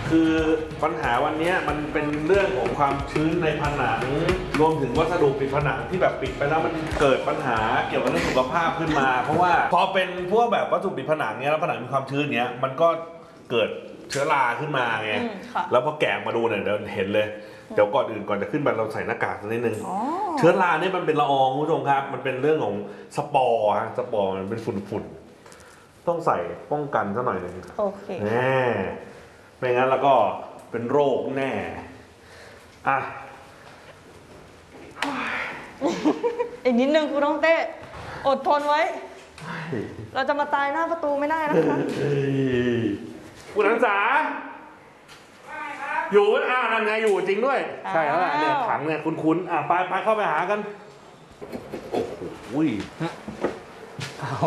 คือปัญหาวันนี้มันเป็นเรื่องของความชื้นในผนังรวมถึงวัสดุปิดผนังที่แบบปิดไปแล้วมันเกิดปัญหาเกี่ยวกับเรื่องสุขภาพขึ้นมาเพราะว่าพอเป็นพวกแบบวัสดุปิดผนังเนี้ยแล้วผนังมีความชื้นเนี้ยมันก็เกิดเชื้อราขึ้นมาไงแล้วพอแกะมาดูเนี่ยเดี๋ยวเห็นเลยเดี๋ยวก่อนอื่นก่อนจะขึ้นไปเราใส่หน้ากากสักนิดนึงเชื้อราเนี่ยมันเป็นละอองคุณผู้ชมครับมันเป็นเรื่องของสปอร์มันเป็นฝุ่นต้องใส่ป้องกันซะหน่อยหนึ่งโอเคแน่ไม่งั้นแล้วก็เป็นโรคแน่อ่ะอีกนิดนึงคุณต้องเต้อดทนไว้ เราจะมาตายหน้าประตูไม่ได้นะคะคุณนันสาอยู่นั่นไงอยู่จริงด้วยใช่แล้วแหละเนี่ยถังเนี่ยคุ้นไปเข้าไปหากันโอ้โห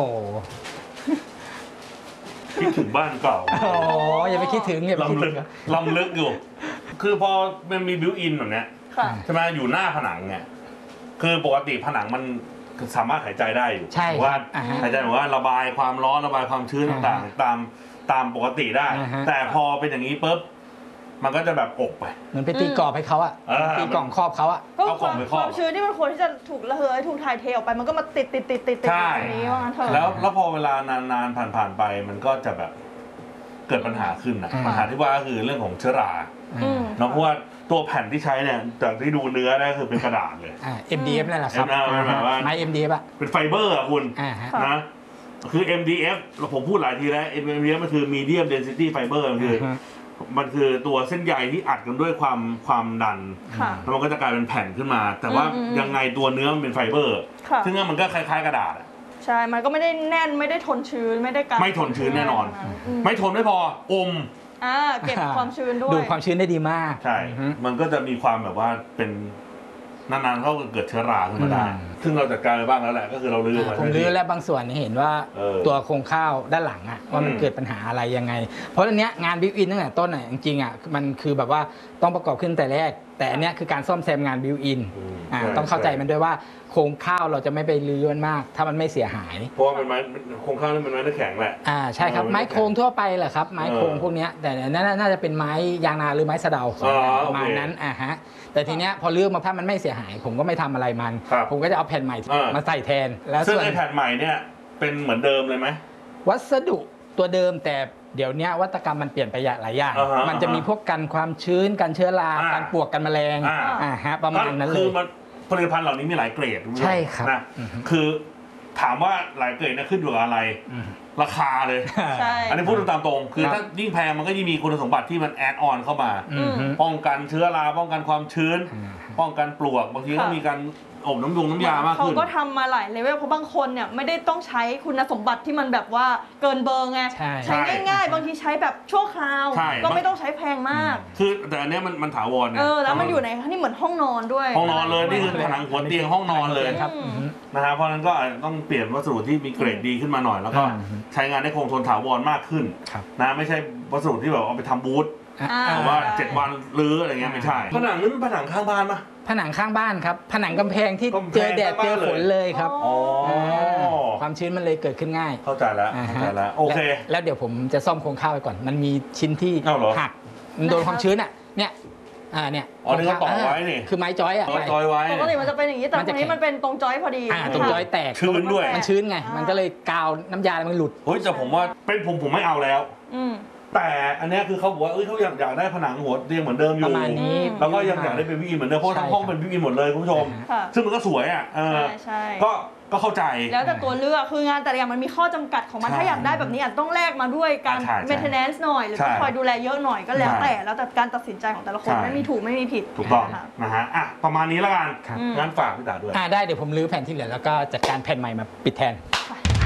คิดถึงบ้านเก่าอย่าไปคิดถึงลำลึกอยู่คือพอมันมีบิวอินแบบเนี้ยใช่ไหมอยู่หน้าผนังเนี่ยคือปกติผนังมันสามารถหายใจได้อยู่ว่าหายใจว่าระบายความร้อนระบายความชื้นต่างๆตามปกติได้แต่พอเป็นอย่างนี้ปุ๊บมันก็จะแบบอบไปเหมือนไปตีกรอบให้เขาอะตีกล่องครอบเขาอะก็ความชื้นที่มันควรที่จะถูกระเหยถูกถ่ายเทออกไปมันก็มาติดอย่างนี้ว่างั้นเถอะแล้วพอเวลานานผ่านไปมันก็จะแบบเกิดปัญหาขึ้นนะปัญหาที่ว่าก็คือเรื่องของเชื้อราเนาะเพราะว่าตัวแผ่นที่ใช้เนี่ยจากที่ดูเนื้อได้คือเป็นกระดาษเลย MDF นั่นแหละครับไม้ MDF อะเป็นไฟเบอร์อะคุณนะคือ MDF ผมพูดหลายทีแล้ว MDF มันคือ Medium Density Fiber มันคือตัวเส้นใยที่อัดกันด้วยความดันแล้วมันก็จะกลายเป็นแผ่นขึ้นมาแต่ว่ายังไงตัวเนื้อมันเป็นไฟเบอร์ซึ่งมันก็คล้ายๆกระดาษใช่มันก็ไม่ได้แน่นไม่ได้ทนชื้นไม่ได้การไม่ทนชื้นแน่นอนไม่ทนไม่พออมเก็บความชื้นด้วยดูดความชื้นได้ดีมากใช่มันก็จะมีความแบบว่าเป็นนานๆเขาเกิดเชื้อราขึ้นมาได้ซึ่งเราจัดการไปบ้างแล้วแหละก็คือเราลื้อผมลื้อและบางส่วนเห็นว่าตัวโครงข้าวด้านหลังอะว่ามันเกิดปัญหาอะไรยังไงเพราะอันเนี้ยงานบิวอินตั้งแต่ต้นอะจริงๆอะมันคือแบบว่าต้องประกอบขึ้นแต่แรกแต่อันเนี้ยคือการซ่อมแซมงานบิวอินต้องเข้าใจมันด้วยว่าโครงข้าวเราจะไม่ไปลื้อมันมากถ้ามันไม่เสียหายเพราะว่าเป็นไม้โครงข้าวนี่เป็นไม้แข็งแหละใช่ครับไม้โครงทั่วไปแหละครับไม้โครงพวกนี้แต่น่าจะเป็นไม้ยางนาหรือไม้สะเดาประมาณนั้นแต่ทีเนี้ยพอลื้อมาถ้ามันไม่เสียหายผมก็ไม่ทำอะไรมันผมก็จะเอาแผ่นใหม่มาใส่แทนแล้วซึ่งไอ้แผ่นใหม่เนี่ยเป็นเหมือนเดิมเลยไหมวัสดุตัวเดิมแต่เดี๋ยวนี้วัตกรรมมันเปลี่ยนไปหลายอย่างมันจะมีพวกกันความชื้นกันเชื้อราการปลวกกันแมลงประมาณนั้นเลยผลิตภัณฑ์เหล่านี้มีหลายเกรดใช่ครับนะคือถามว่าหลายเกรดเนี่ยขึ้นอยู่กับอะไรราคาเลยอันนี้พูดตามตรงคือถ้ายิ่งแพงมันก็ยิ่งมีคุณสมบัติที่มันแอดออนเข้ามาป้องกันเชื้อราป้องกันความชื้นป้องกันปลวกบางทีก็มีการอบน้ำยามากขึ้นเขาก็ทำมาหลายเลเวลเพราะบางคนเนี่ยไม่ได้ต้องใช้คุณสมบัติที่มันแบบว่าเกินเบอร์ไงใช้ง่ายๆบางทีใช้แบบชั่วคราวก็ไม่ต้องใช้แพงมากคือแต่อันนี้มันถาวรเนี่ยแล้วมันอยู่ในนี่เหมือนห้องนอนด้วยห้องนอนเลยนี่คือผนังหัวเตียงห้องนอนเลยครับนะฮะเพราะนั้นก็ต้องเปลี่ยนวัสดุที่มีเกรดดีขึ้นมาหน่อยแล้วก็ใช้งานได้คงทนถาวรมากขึ้นนะไม่ใช่วัสดุที่แบบเอาไปทำบูธว่า7 วันรื้ออะไรเงี้ยไม่ใช่ผนังนี่เป็นผนังข้างบ้านปะผนังข้างบ้านครับผนังกำแพงที่เจอแดดเจอฝนเลยครับความชื้นมันเลยเกิดขึ้นง่ายเข้าใจแล้วโอเคแล้วเดี๋ยวผมจะซ่อมโครงข้าวไปก่อนมันมีชิ้นที่หักมันโดนความชื้นเนี่ยนี่เขาต่อไว้นี่คือไม้จอยจอยไว้ปกติมันจะเป็นอย่างนี้แต่ตรงนี้มันเป็นตรงจอยพอดีตรงจอยแตกชื้นด้วยมันชื้นไงมันก็เลยกาวน้ำยามันหลุดเฮ้ยแต่ผมว่าเป็นผมไม่เอาแล้วแต่อันนี้คือเขาบอกว่าเขาอยากได้ผนังหัวเตียงเหมือนเดิมอยู่ประมาณนี้แล้วก็ยังอยากได้เป็นวิวอินเหมือนเดิมเพราะทั้งห้องเป็นวิวอินหมดเลยคุณผู้ชมซึ่งมันก็สวยใช่ก็เข้าใจแล้วแต่ตัวเลือกคืองานแต่ละอย่างมันมีข้อจำกัดของมันถ้าอยากได้แบบนี้อาจต้องแลกมาด้วยการ maintenance หน่อยหรือต้องคอยดูแลเยอะหน่อยก็แล้วแต่การตัดสินใจของแต่ละคนไม่มีถูกไม่มีผิดถูกต้องนะฮะประมาณนี้ละกันงั้นฝากพี่ตาด้วยได้เดี๋ยวผมรื้อแผ่นที่เหลือแล้วก็จัดการแผ่นใหม่มาปิดแทน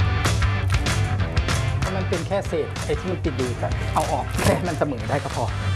มันเป็นแค่เศษไอ้ที่มันติดอยู่กันเอาออกแค่มันเสมอได้ก็พอ